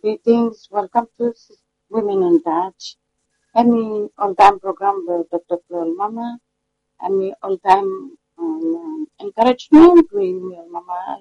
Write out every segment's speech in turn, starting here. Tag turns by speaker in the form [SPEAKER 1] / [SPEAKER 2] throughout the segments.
[SPEAKER 1] Greetings, welcome to Women in Touch. Ami on-time program with Dr. Flor Mama. Ami on-time encouragement with Mama.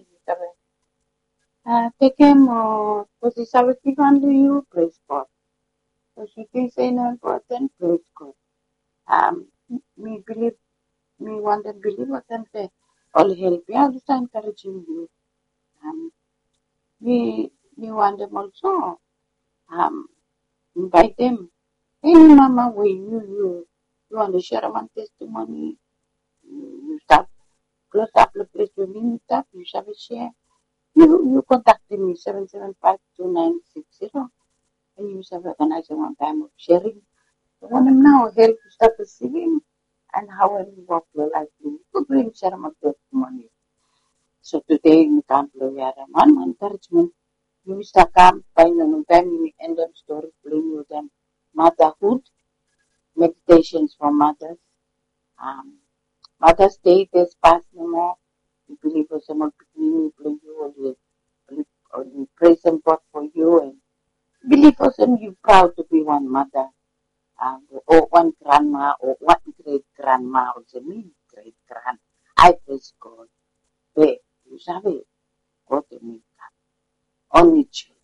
[SPEAKER 1] Take him because everything under you, praise God. So she thinks say no important, praise God. Um, me believe, me want to believe what them say. All help me. I'm just encouraging you. Um, me want them also. Invite them. Hey, Mama, where you want to share my testimony? You start, close up the place with me, start, you shall share. You contacted me 7752960 and you shall organize one time of sharing. I want them now help to start receiving and how I work your life to bring share my testimony. So today we can't play one encouragement. You start come find them time in end of story playing with them motherhood, meditations for mothers. Um, Mother's Day is past no more. We believe for some of you, you praise and God for you, and believe for some you proud to be one mother, or one grandma, or one great grandma, or the me great grand. I praise God. But you sabe, God to me, only children.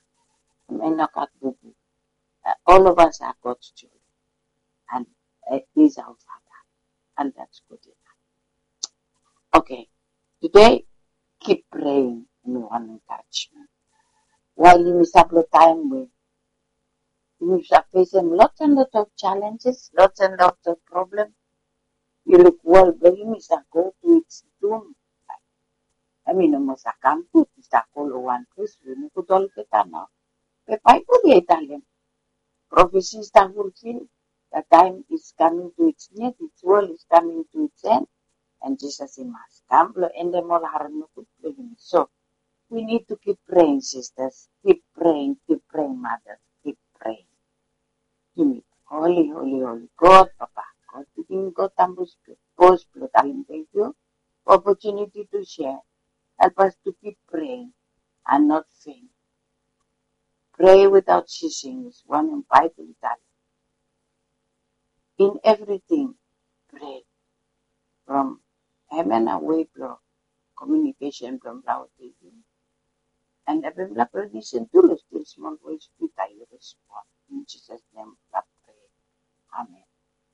[SPEAKER 1] All of us are God's children, and He's our Father, and that's good enough. Okay, today keep praying in one encouragement. While you miss up the time with you are facing lots and lots of challenges, lots and lots of problems. You look well, but you miss a go to its doom. I mean, almost a campo, it's a call one place, you could all get now. The Bible, the Italian prophecies that fulfill, the time is coming to its end, its world is coming to its end, and Jesus must come, and the more harm could play. So, we need to keep praying, sisters. Keep praying, mothers. Keep praying. Give me holy, holy, holy God, Papa. God, begin God, Tambus, Post, Talent, thank you for opportunity to share. Help us to keep praying and not faint. Pray without ceasing is one in Bible Italian. In everything, pray. From heaven away, blow. Communication from loud TV. And every black listen to the still small voice, we you respond. In Jesus' name, I pray. Amen.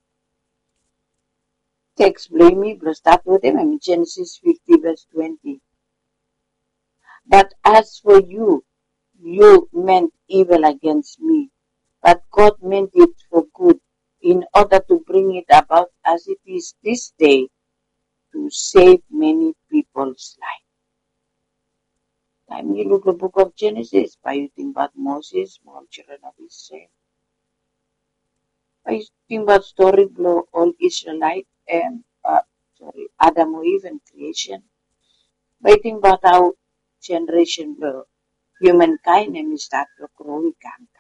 [SPEAKER 1] Text blame me, but start with him in Genesis 50, verse 20. But as for you, you meant evil against me, but God meant it for good, in order to bring it about as it is this day, to save many people's lives. Time you look at the book of Genesis, by you think about Moses, small children of Israel. By you think about story of all Israelite and Adam or Eve creation. By you think about how generation of humankind and start to grow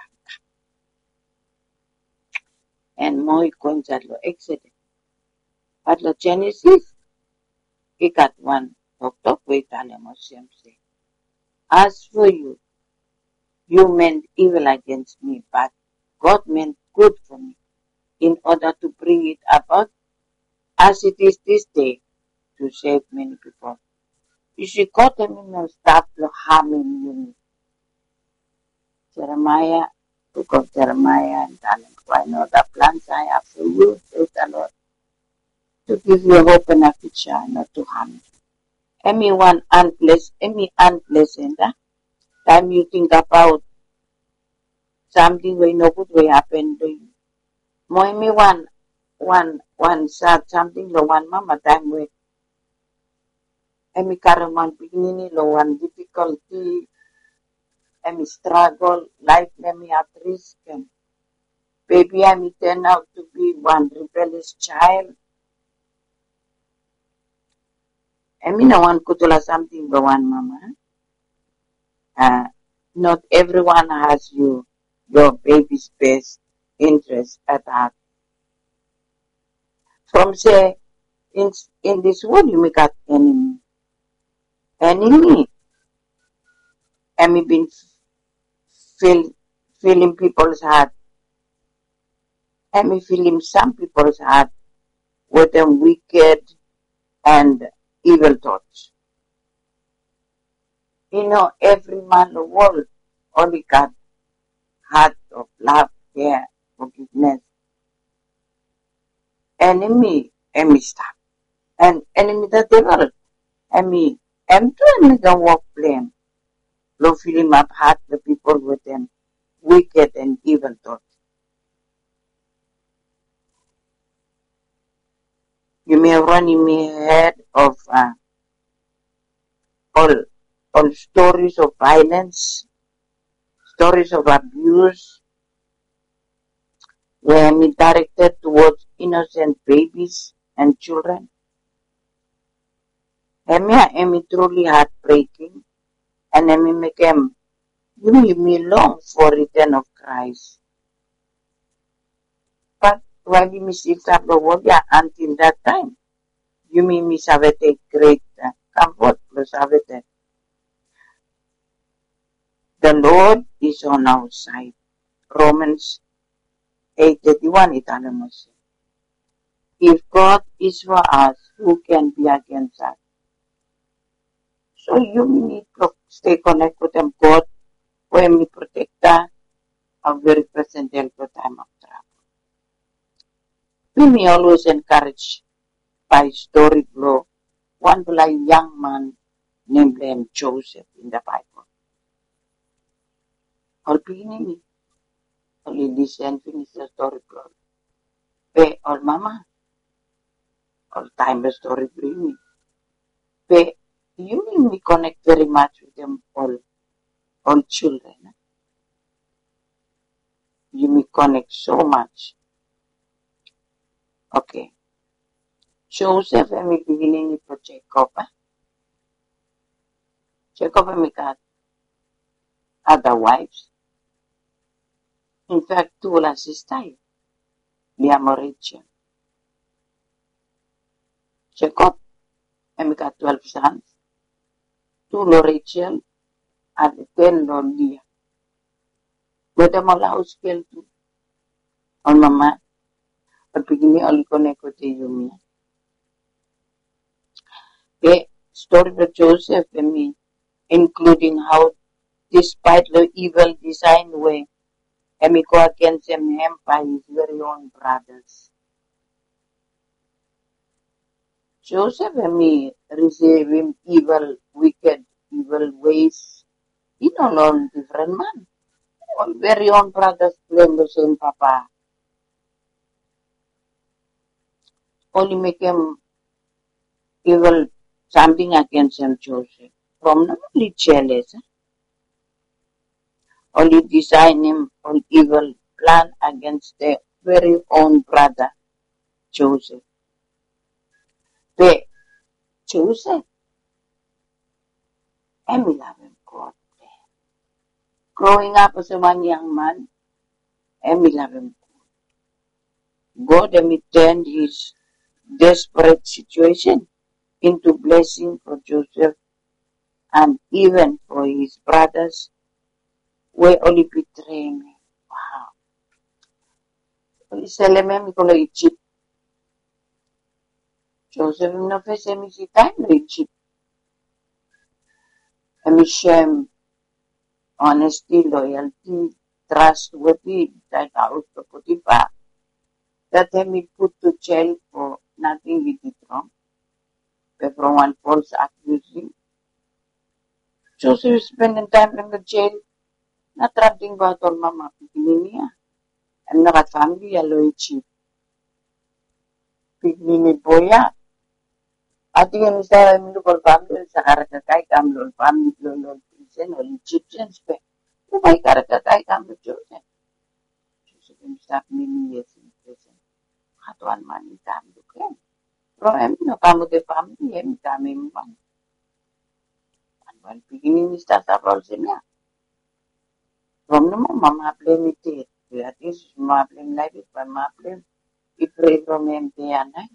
[SPEAKER 1] and more coins at lo Exodus. At lo Genesis, he got one talk with Alamoshem say, as for you, you meant evil against me, but God meant good for me, in order to bring it about as it is this day, to save many people. You should cut them in and stop harming you. Jeremiah, book of Jeremiah and Daniel. I know the plans I have for you, says the Lord, to give you hope and a future, not to harm you. Any unpleasant time you think about something will no good will happen to you. More me one sad something lo one mama time with any karaman beginning lo one difficulty any struggle life me at risk and baby I may turn out to be one rebellious child. I mean no one could tell something but one mama. Not everyone has your baby's best interest at heart. From say in this world you make an enemy. Enemy. I mean been feel in people's heart. And we feel in some people's heart with them wicked and evil thoughts. Every man in the world only got heart of love, care, forgiveness. Enemy stuff. And enemy the devil. Enemy don't walk blame. Low fill him up heart the people with them wicked and evil thoughts. You may run in my head of all stories of violence, stories of abuse, were directed towards innocent babies and children. Emi truly heartbreaking, and Emi became me long for return of Christ. But while we still have the world, until that time, you may miss have a great comfort plus have it. The Lord is on our side. Romans 8:31 Italian. If God is for us, who can be against us? So you need to stay connected with them, God, when we protect us, our very present help at time of trouble. We may always encourage by story flow one young man named Joseph in the Bible. All beginning, only listen, finish the story flow. Pay all mama, all time the story bring me. Pay you need me connect very much with them all children. You may connect so much. Okay. Joseph and me beginning for Jacob. Jacob and me got other wives. In fact, two of his time. Liam Rachel. Jacob and me got 12 sons. Two Rachel and 10 Leah. But I'm allowed skill to on mama. But beginning only connect with you. The story of Joseph and me, including how despite the evil design way, and me go against him by his very own brothers. Joseph and me receive him wicked, evil ways. He no learn different man. All very own brothers blame the same papa. Only make him evil something against him, Joseph. From not only jealous, only design him on evil plan against their very own brother, Joseph. But Joseph, and we love him, God. Growing up as a one young man, and we love him. God and he turned his desperate situation into blessing for Joseph and even for his brothers were only betraying him. Wow. Seleme ko Egypt. Joseph no fese mi si time Egypt. And shame, honesty, loyalty, trustworthy, that house to Potiphar. That he put to jail for nothing he did wrong. But from one false accusing. Joseph spending time in the jail, not trapping about all mama pigninia. And not family alloy cheap. Pignini boya. At yung sa local family, sa karakakay kamlol family, lolol prison, or Egyptians, pe. May karakakay kamlol Joseph. Joseph himself many years in prison. Katuan man ni kamlol ken. Pero no kamo de family, kami man. One beginning is that about niya. From naman, mama blame it. At least, mama blame life, but mama blame it pray from him day and night.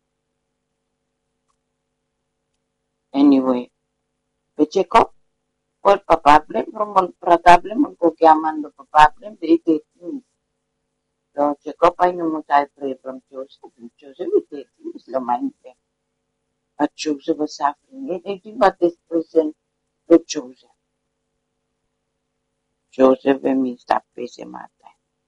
[SPEAKER 1] Anyway, but Jacob, All problem from all problem ko kiaman do problem de ite. So check up ay mo tayo pray from Joseph. Joseph ite is lo mind. But Joseph was suffering. It but this person with Joseph. Joseph mi stop facing mata.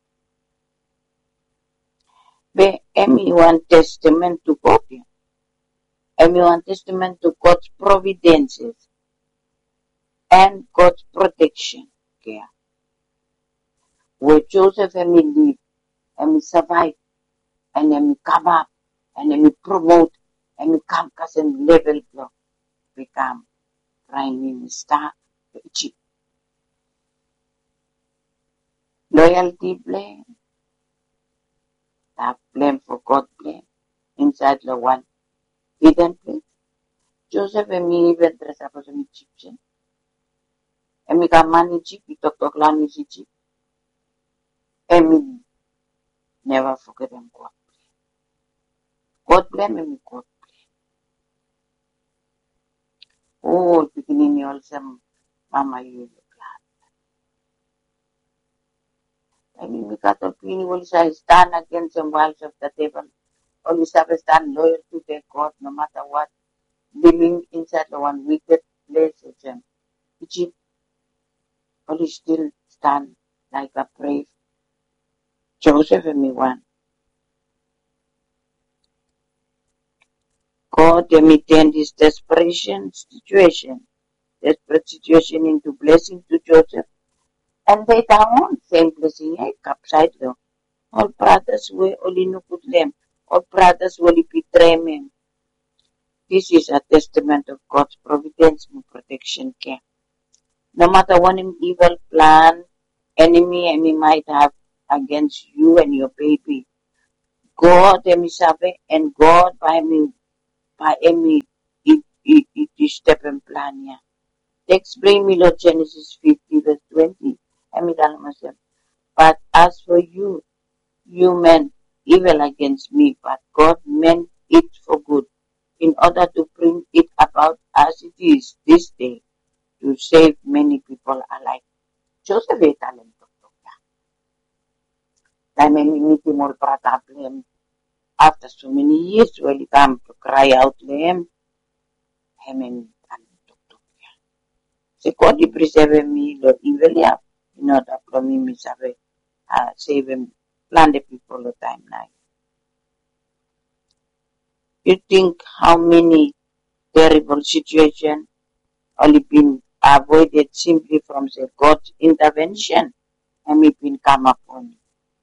[SPEAKER 1] Be emi one testament to God. Emi one testament to God's providences and God's protection. Okay. Where Joseph emi live, emi survive, and emi come up, and emi promote, emi come kasen level block, become Prime Minister of Egypt. Loyalty blame, that blame for God blame, inside the one hidden place. Joseph emi even dress up as an Egyptian. Emi come man Egypt, he talk language Egypt. Emi never forget them God. God blame emi God. Oh, beginning you also, Mama, you look glad. I mean, we got opinion, will say stand against the walls of the table. Always have to stand loyal to their God, no matter what. Living inside the one wicked place of them. Egypt, always still stand like a brave Joseph and me one. God turned his desperate situation into blessing to Joseph. And they down, same blessing, upside down. All brothers were only no good them. All brothers will betray him. This is a testament of God's providence and protection care. No matter what evil plan enemy might have against you and your baby, God and God by me it step and plan here. Explain me Lord Genesis 50 verse 20. But as for you, you meant evil against me, but God meant it for good, in order to bring it about as it is this day, to save many people alike. Joseph a talent. Time meet him all problem. After so many years, when he come to cry out to him talent. Se God preserve me, Lord, evil, in order for me, save him, plan the people all the time now. You think how many terrible situations only been avoided simply from the God's intervention and it been come upon.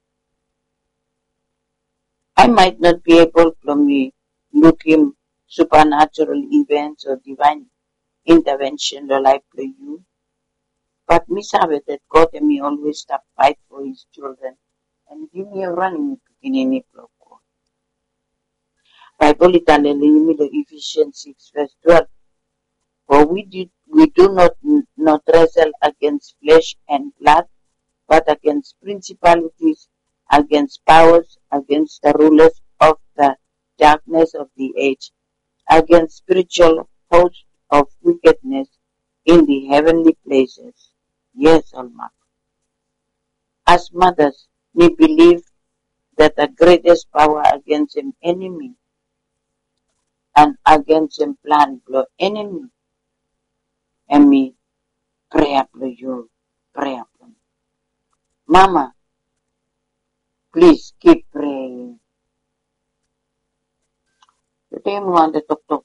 [SPEAKER 1] I might not be able to me looking supernatural events or divine intervention like you, but me sabe that God and me always stop fight for his children and give me a running in any block. Bible telling me the Ephesians 6 verse 12. For we do not wrestle against flesh and blood, but against principalities, against powers, against the rulers of the darkness of the age, against spiritual hosts of wickedness in the heavenly places. Yes, Almighty. As mothers, we believe that the greatest power against an enemy and against a plan for enemy, and me pray for you, pray for me. Mama, please keep praying. Today I want to talk.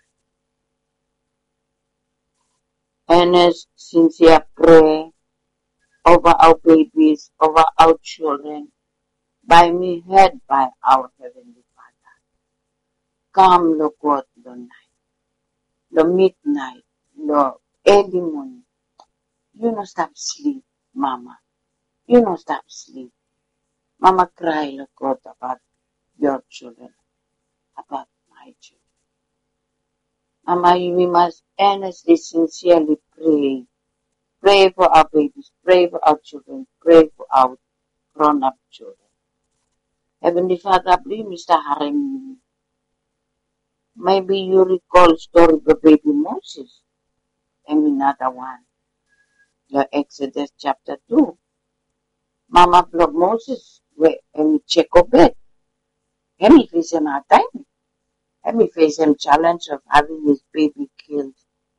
[SPEAKER 1] Earnest, sincere prayer over our babies, over our children, by me head by our Heavenly Father. Come, Lord God, the night, the midnight, the early morning. You don't stop sleep, Mama. You don't stop sleep. Mama cry, Lord God, about your children, about my children. Mama, we must earnestly, sincerely pray. Pray for our babies, pray for our children, pray for our grown-up children. Heavenly Father, please, Mr. Harem, maybe you recall story of baby Moses and another one. The Exodus chapter 2. Mama blood Moses and Jacob. He faced him hard time. He faced him challenge of having his baby killed.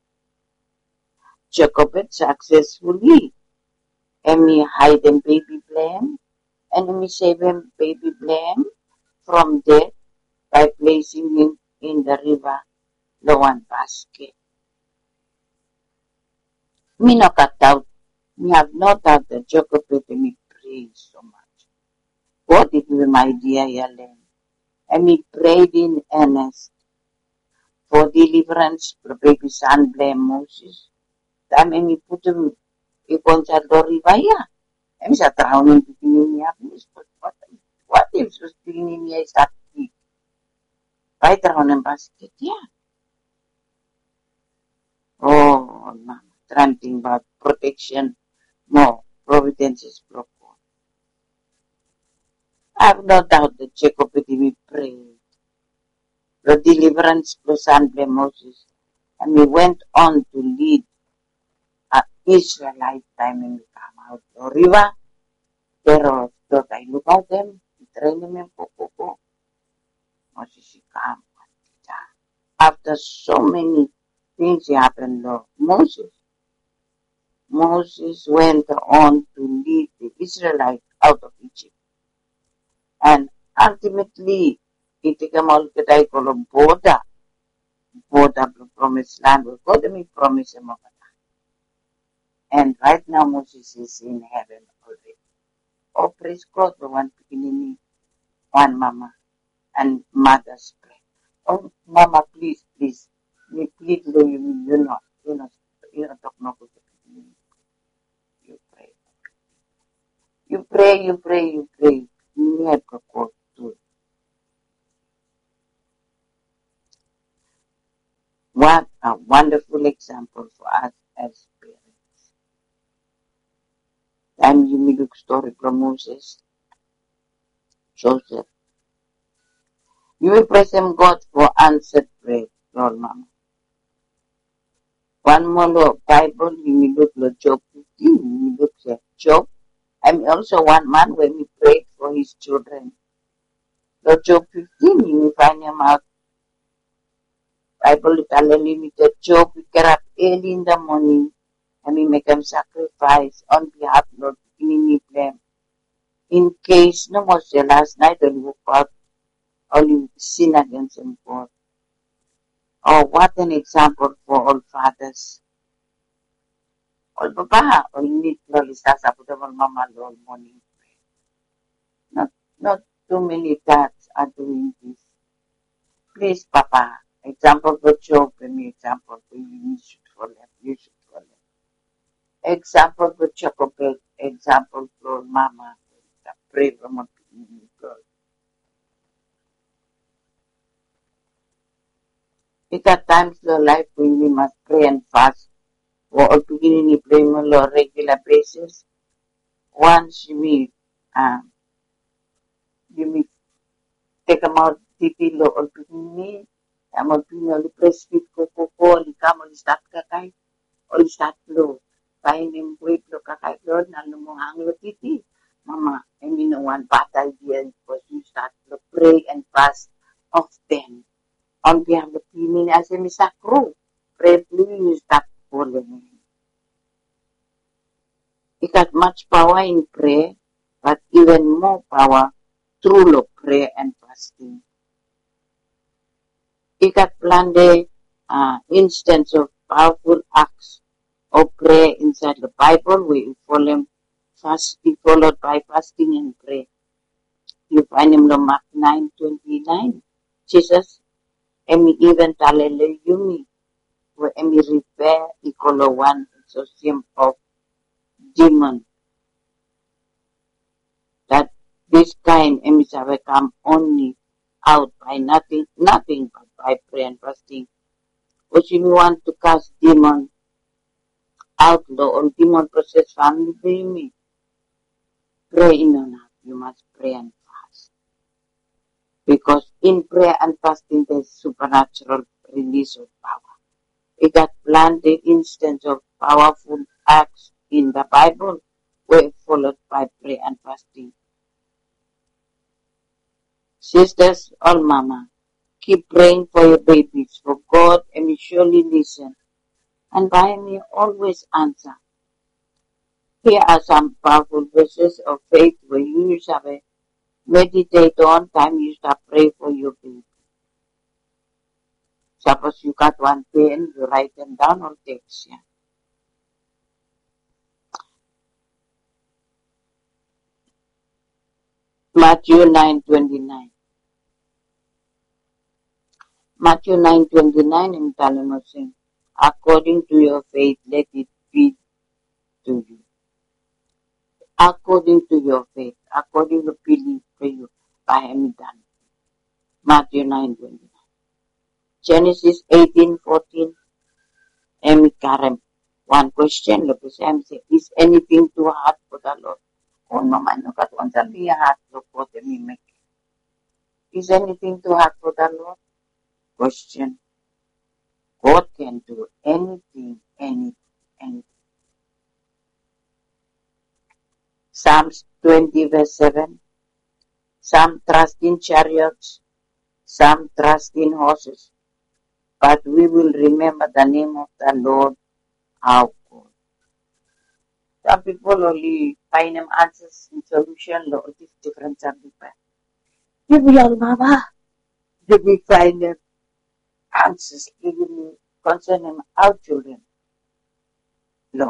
[SPEAKER 1] Jacob successfully. He hide him baby blame. And he save him baby blame from death by placing him in the river Lowan basket. Me no got doubt. Me have no doubt that Jacob me pray so much. God give me my dear Yalen. And he prayed in earnest for deliverance for baby son blame Moses. Time and he put him on the river. And he drowning in me. What if so still in me is that big? By drowning basket, yeah. Oh, mama, ranting about protection. No, providence is broken. I have no doubt that Jacob will pray. The deliverance for son blame Moses. And he went on to lead an Israelite time and come out the river. Pero I look at them, train them in Pococo. Moses come. After so many things happened, Moses went on to lead the Israelites out of Egypt. And ultimately, he took them all to the border of the promised land. God me promise him over that. And right now Moses is in heaven already. Oh, praise God, the one beginning, one mama, and mother's pray. Oh, mama, please, me please, you know, talk no good. You pray. You pray. Never go to. What a wonderful example for us as parents. And you may look story from Moses, Joseph. You will praise him God for answered prayer, Lord Mama. One more Bible, you may look Job 15, you may look at Job. And also one man when he prayed for his children. Lord Job 15, you may find him out. Bible limited Job, we get up early in the morning and we make him sacrifice on behalf of Lord enemy blame. In case no more say last night when woke up, only sin against him God. Oh, what an example for all fathers. All Baba, all need Lolista Saputable Mama Lord morning prayer. Not too many dads are doing this. Please, Papa, example for Job and example for you should follow. Example for Chocobet, example for Mama. Pray for my girl. It at times in life when we must pray and fast. Or all beginning praying on a regular basis. Once you may take them out TP lo all beginning. I'm all beginning press with coco, come on start kakay. All start low. Find him wait lo kakay Lord, nalo mo hanglo titi. Mama, I mean one bad idea because you start to pray and fast often. On behalf of the people as a misakro, pray please stop falling. It got much power in prayer, but even more power through prayer and fasting. It got plenty instance of powerful acts of prayer inside the Bible where you follow followed by fasting and prayer. You find him in Mark 9:29. Jesus, emi even talele yumi, where emi repair equal one association of demon. That this kind emi have come only out by nothing but by prayer and fasting. Because if you want to cast demon out, or demon process family, me pray in enough. You must pray and fast. Because in prayer and fasting there's supernatural release of power. It got planted instance of powerful acts in the Bible were followed by prayer and fasting. Sisters, all mama, keep praying for your babies, for God and He surely listen, and by me always answer. Here are some powerful verses of faith where you shall meditate on time you shall pray for your baby. Suppose you got one pen, you write them down or text. Yeah. Matthew 9:29. Matthew 9:29 in Talmud saying, according to your faith, let it be to you. According to your faith, according to belief for you, by him done. Matthew 9:29. Genesis 18:14. Karem. One question, say, is anything too hard for the Lord? Oh no, man, no, kat one be hard for the mimic. Is anything too hard for the Lord? Question. God can do anything, anything. Psalms 20 verse 7. Some trust in chariots, some trust in horses, but we will remember the name of the Lord our God. Some people only find them answers in solution, Lord, is different some people. Give me your mama. Give me find them answers, give me concerning our children. Lord.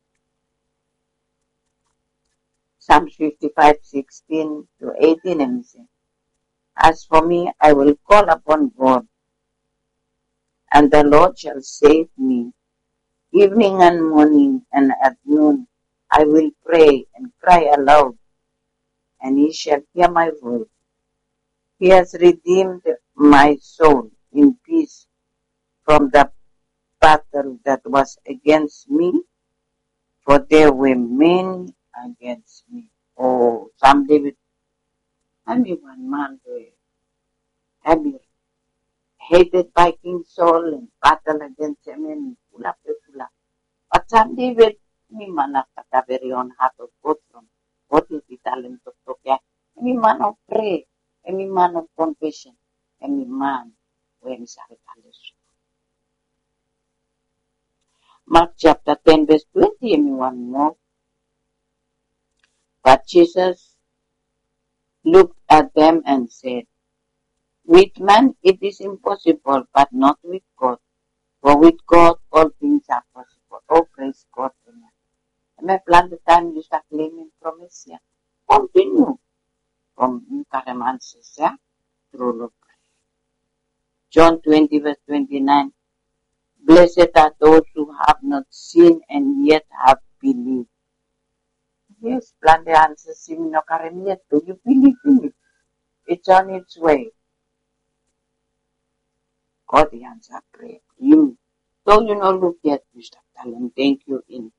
[SPEAKER 1] Psalms 55:16-18 and say, as for me, I will call upon God, and the Lord shall save me. Evening and morning and at noon, I will pray and cry aloud, and He shall hear my voice. He has redeemed my soul in peace from the battle that was against me, for there were many against me. Oh, Psalm David, I mean one man who hated by King Saul and battle against him and pula. But Psalm David, me man after the very own heart of God from what is the talent of Tokyo, any man of prayer, any man of confession, any man when is Mark chapter 10 verse 20, anyone more. But Jesus looked at them and said, with man it is impossible, but not with God. For with God all things are possible. Oh, praise God. Amen. And I plan the time you start claiming promise, yeah. Continue from Karaman says, yeah, through love. John 20 verse 29. Blessed are those who have not seen and yet have believed. Yes, plan the answer, seem no Karam yet, but you believe in it. It's on its way. God the answer prayer. You. So you know, look yet, Mr. Talent. Thank you in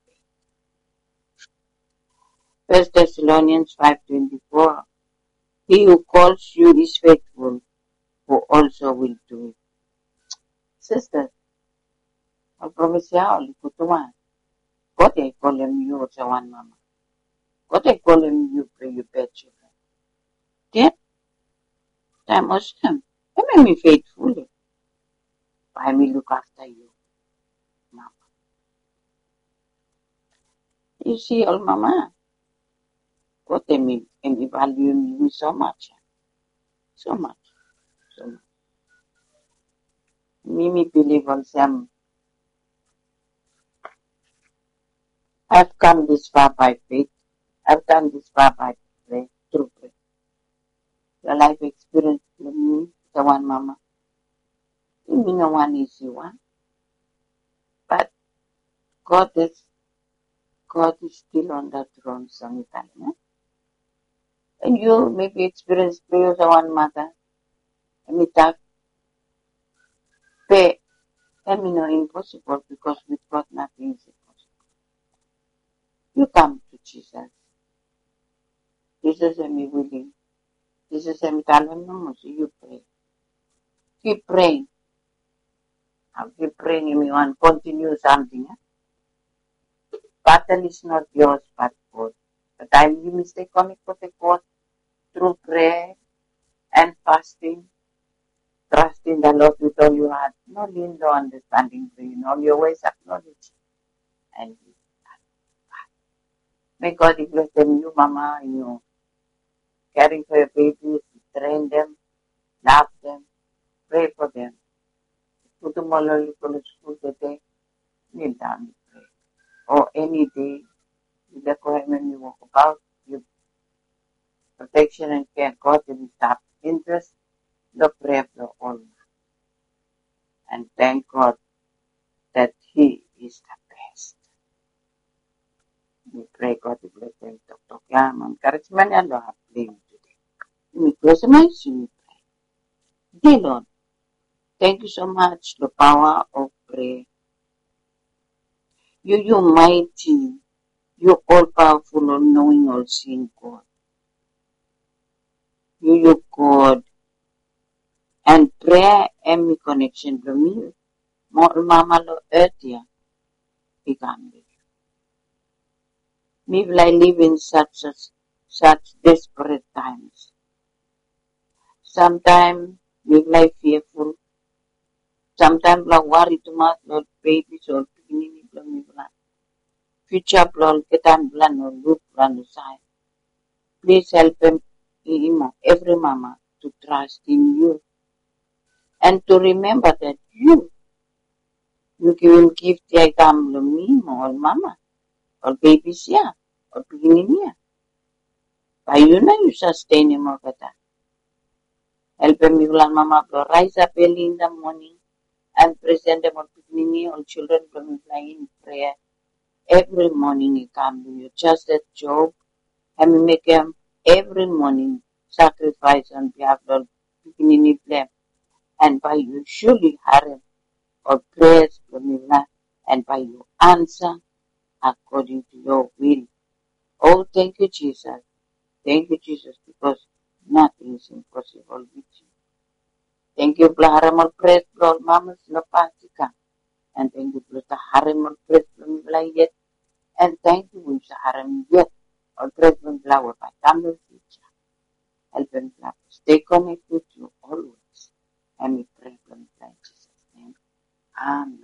[SPEAKER 1] faith. 1 Thessalonians 5:24. He who calls you is faithful, who also will do it. Sisters, I promise you, I'll put one. God, I call him you also one mama. God, I call him you pray you pet children. Then, I must him. He made me faithfully. I may look after you, mama. You see, all mama, God, I value me so much. So much. So much. Me believe on some. I've come this far by faith. I've done this far by prayer, through prayer. Your life experience with me, the one mama. You mean no one easy one. But God is still on the throne, sometimes. And you maybe experience prayers of one mother. And it have pay. I mean, no, impossible because with God nothing is impossible. You come to Jesus. Jesus and me willing. Jesus and me telling no, so you pray. Keep praying. I'll keep praying if you want continue something. battle is not yours but God. But you may stay connected to God through prayer and fasting. Trust in the Lord with all your heart. No lean no understanding to you. In all your ways acknowledge. And may God bless them, you mama, and you caring for your babies, train them, love them, pray for them. Put them all in school today, kneel down and pray. Or any day, you let go when you walk about, you protection and care, God will stop interest, the prayer for all. And thank God that He is the best. We pray God to bless them, Dr. Clam, encouragement, and Lord, blame today. We close my sin. Dear Lord, thank you so much, the power of prayer. You mighty, you all powerful, all knowing, all seeing God. You God. And prayer and me connection to me. More mama lo earth here. He can't be. Me will I live in such desperate times. Sometimes me will I fearful. Sometimes I worry too much, Lord, babies or beginning of me. Future blood, get and plan or look plan aside. Please help him, every mama, to trust in you and to remember that you will give the item to me, or mama, or babies here, or beginning here. By you know you sustain him over that. Help him, mama, to rise up early in the morning and present them all beginning, all children from in prayer. Every morning he come to you, just as Job, and we make him every morning sacrifice on behalf of beginning plan. And by you surely harm or prayers from Allah, and by your answer according to your will. Oh, thank you, Jesus. Thank you, Jesus, because nothing is impossible with you. Thank you, Blaharamal praise, Lord Mamas, Lapasika. And thank you, Blaharamal Harimal praise, Lord yet. And thank you, Blaharamal Haram yet. Or praise, Lord by Tamil future. Help them, stay connected with you always. And we pray, in Jesus' name. Amen.